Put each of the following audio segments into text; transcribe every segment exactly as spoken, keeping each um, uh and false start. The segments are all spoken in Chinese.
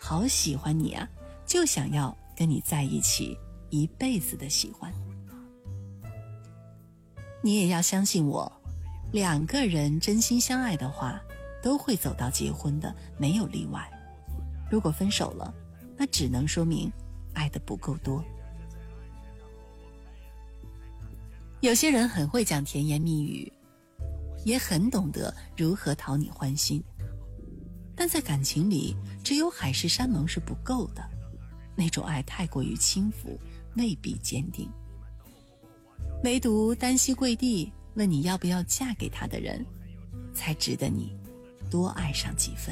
好喜欢你啊，就想要跟你在一起一辈子的喜欢。你也要相信我，两个人真心相爱的话，都会走到结婚的，没有例外。如果分手了，那只能说明爱得不够多。有些人很会讲甜言蜜语，也很懂得如何讨你欢心，但在感情里，只有海誓山盟是不够的，那种爱太过于轻浮，未必坚定。唯独单膝跪地问你要不要嫁给他的人，才值得你多爱上几分。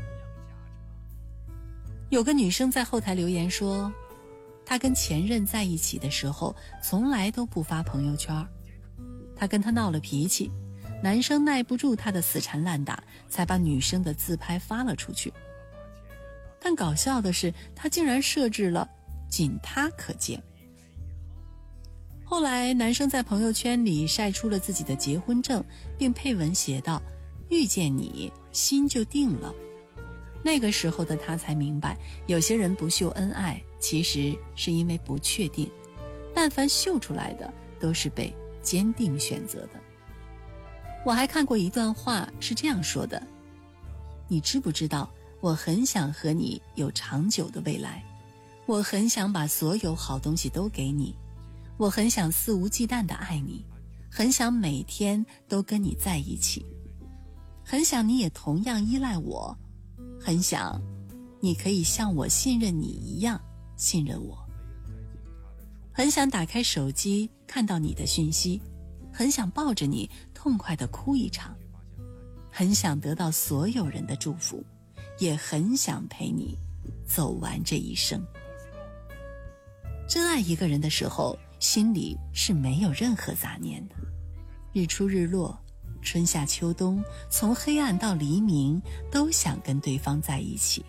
有个女生在后台留言说，她跟前任在一起的时候从来都不发朋友圈，她跟他闹了脾气，男生耐不住她的死缠烂打，才把女生的自拍发了出去。但搞笑的是，他竟然设置了仅他可见。后来男生在朋友圈里晒出了自己的结婚证，并配文写道，遇见你心就定了。那个时候的他才明白，有些人不秀恩爱其实是因为不确定，但凡秀出来的都是被坚定选择的。我还看过一段话是这样说的，你知不知道我很想和你有长久的未来，我很想把所有好东西都给你，我很想肆无忌惮地爱你，很想每天都跟你在一起，很想你也同样依赖我，很想你可以像我信任你一样信任我，很想打开手机看到你的讯息，很想抱着你痛快地哭一场，很想得到所有人的祝福，也很想陪你走完这一生。真爱一个人的时候，心里是没有任何杂念的，日出日落，春夏秋冬，从黑暗到黎明，都想跟对方在一起。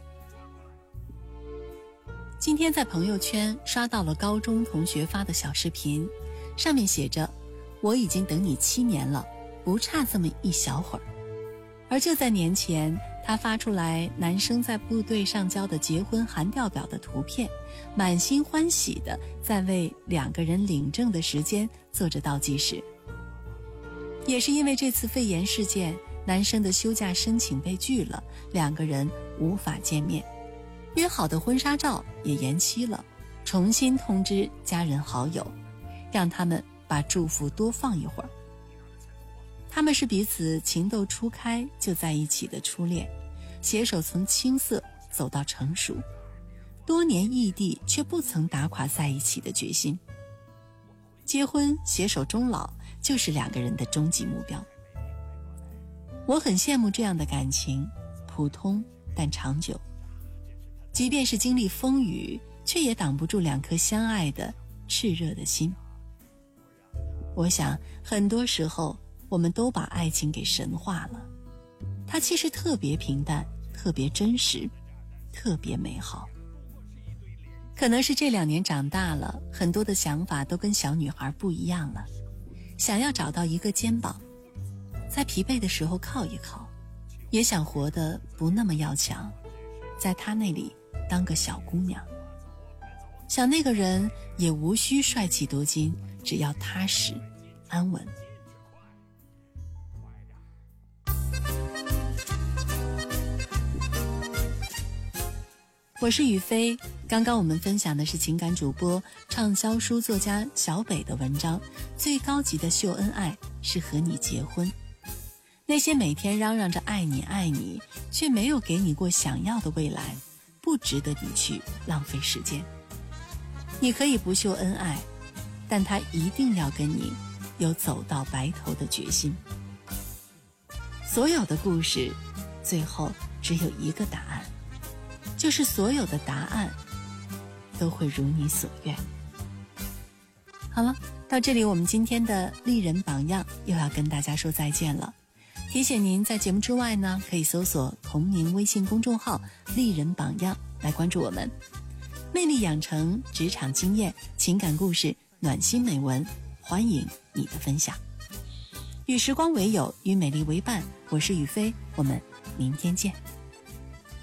今天在朋友圈刷到了高中同学发的小视频，上面写着，我已经等你七年了，不差这么一小会儿。而就在年前，他发出来男生在部队上交的结婚函调表的图片，满心欢喜的在为两个人领证的时间做着倒计时。也是因为这次肺炎事件，男生的休假申请被拒了，两个人无法见面，约好的婚纱照也延期了，重新通知家人好友，让他们把祝福多放一会儿。他们是彼此情窦初开就在一起的初恋，携手从青涩走到成熟，多年异地却不曾打垮在一起的决心。结婚携手终老就是两个人的终极目标。我很羡慕这样的感情，普通但长久，即便是经历风雨，却也挡不住两颗相爱的炽热的心。我想很多时候我们都把爱情给神化了，它其实特别平淡，特别真实，特别美好。可能是这两年长大了，很多的想法都跟小女孩不一样了，想要找到一个肩膀，在疲惫的时候靠一靠，也想活得不那么要强，在他那里当个小姑娘。想那个人也无需帅气多金，只要踏实安稳。我是雨飞，刚刚我们分享的是情感主播畅销书作家小北的文章，最高级的秀恩爱是和你结婚。那些每天嚷嚷着爱你爱你，却没有给你过想要的未来，不值得你去浪费时间。你可以不秀恩爱，但他一定要跟你有走到白头的决心。所有的故事最后只有一个答案，就是所有的答案都会如你所愿。好了，到这里我们今天的丽人榜样又要跟大家说再见了。提醒您在节目之外呢，可以搜索同名微信公众号丽人榜样来关注我们。魅力养成，职场经验，情感故事，暖心美文，欢迎你的分享。与时光为友，与美丽为伴，我是雨飞，我们明天见。